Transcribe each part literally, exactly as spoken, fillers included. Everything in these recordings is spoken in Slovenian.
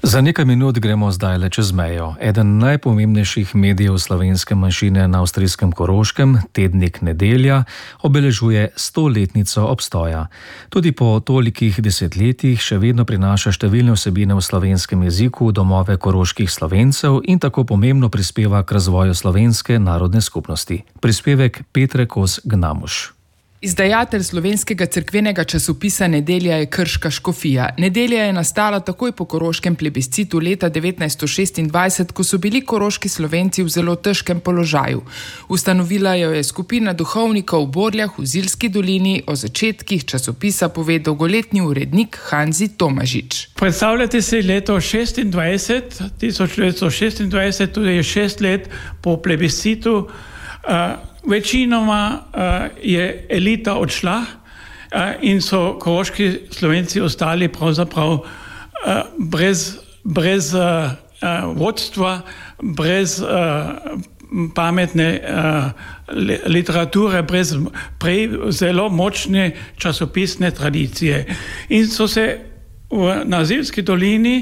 Za nekaj minut gremo zdaj le čez mejo. Eden najpomembnejših medijev slovenske manjšine na avstrijskem Koroškem, tednik Nedelja, obeležuje stoletnico obstoja. Tudi po tolikih desetletjih še vedno prinaša številne vsebine v slovenskem jeziku v domove koroških Slovencev in tako pomembno prispeva k razvoju slovenske narodne skupnosti. Prispevek Petre Kos Gnamuš. Izdajatelj slovenskega cerkvenega časopisa Nedelja je krška škofija. Nedelja je nastala takoj po koroškem plebiscitu leta devetnajststo šestindvajset, ko so bili koroški Slovenci v zelo težkem položaju. Ustanovila jo je skupina duhovnikov v Borljah v Zilski dolini, o začetkih časopisa pove dolgoletni urednik Hanzi Tomažič. Predstavljate si leto šestindvajset, tisoč devetsto šestindvajset, tudi je šest let po plebiscitu. Uh, Večinoma uh, je elita odšla uh, in so koroški Slovenci ostali pravzaprav uh, brez, brez uh, uh, vodstva, brez uh, pametne uh, literature, brez prej zelo močne časopisne tradicije. In so se v, na Zilski dolini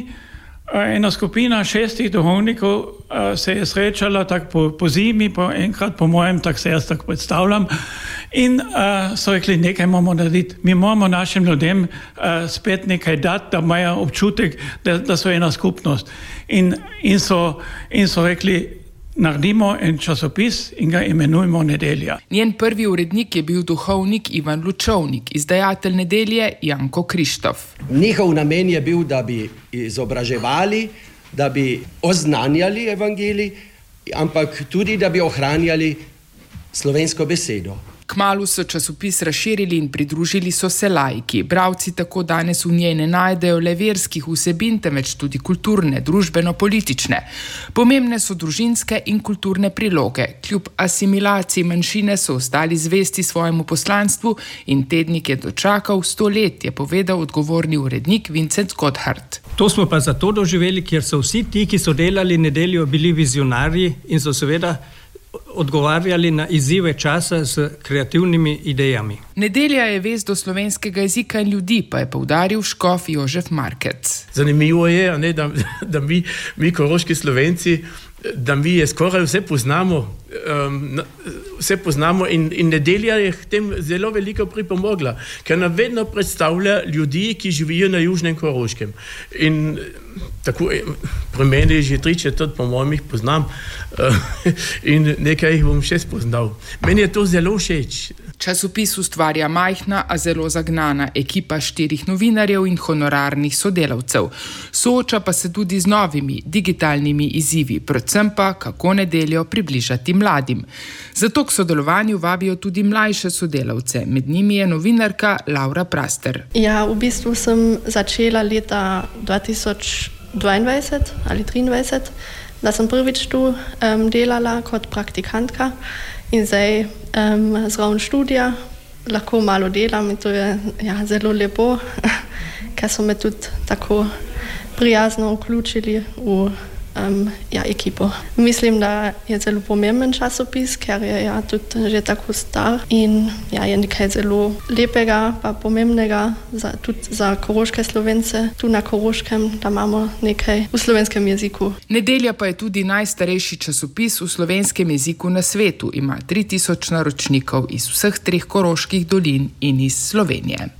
ena skupina šestih duhovnikov uh, se je srečala tak po, po zimi, po enkrat po mojem, tak se jaz tako predstavljam, in uh, so rekli, nekaj moramo narediti. Mi moramo našim ljudem uh, spet nekaj dati, da imajo občutek, da, da so ena skupnost. In, in, so, in so rekli, naredimo en časopis in ga imenujemo Nedelja. Njen prvi urednik je bil duhovnik Ivan Lučovnik, izdajatelj Nedelje Janko Krištof. Njihov namen je bil, da bi izobraževali, da bi oznanjali evangelij, ampak tudi, da bi ohranjali slovensko besedo. Kmalu so časopis razširili in pridružili so se laiki. Bralci tako danes v njej ne najdejo le verskih vsebin, temveč tudi kulturne, družbeno-politične. Pomembne so družinske in kulturne priloge. Kljub asimilaciji manjšine so ostali zvesti svojemu poslanstvu in tednik je dočakal sto let, je povedal odgovorni urednik Vincent Gotthard. To smo pa zato doživeli, ker so vsi ti, ki so delali Nedeljo, bili vizionarji in so seveda odgovarjali na izzive časa z kreativnimi idejami. Nedelja je vez do slovenskega jezika in ljudi, pa je poudaril škof Jožef Markec. Zanimivo je, ne, da, da mi, mi koroški Slovenci, da mi je skoraj vse poznamo, um, vse poznamo in, in Nedelja je k tem zelo veliko pripomogla, ker nam vedno predstavlja ljudi, ki živijo na južnem Koroškem. In tako, pri meni že tri četrt, po mojem, jih poznam uh, in nekaj jih bom še spoznal. Meni je to zelo všeč. Časopis ustvarja majhna, a zelo zagnana ekipa štirih novinarjev in honorarnih sodelavcev. Sooča pa se tudi z novimi digitalnimi izzivi, predvsem pa kako Nedeljo približati mladim. Zato k sodelovanju vabijo tudi mlajše sodelavce. Med njimi je novinarka Laura Praster. Ja, v bistvu sem začela leta dva tisoč dvaindvajset ali triindvajset, da sem prvič tu um, delala kot praktikantka. In zdaj um, zraven študija lahko malo delam in to je ja, zelo lepo, ker so me tudi tako prijazno vključili v um, ja, ekipo. Mislim, da je zelo pomemben časopis, ker je ja, tudi že tako star in ja, je nekaj zelo lepega pa pomembnega za, tudi za koroške Slovence, tu na Koroškem, da imamo nekaj v slovenskem jeziku. Nedelja pa je tudi najstarejši časopis v slovenskem jeziku na svetu. Ima tri tisoč naročnikov iz vseh treh koroških dolin in iz Slovenije.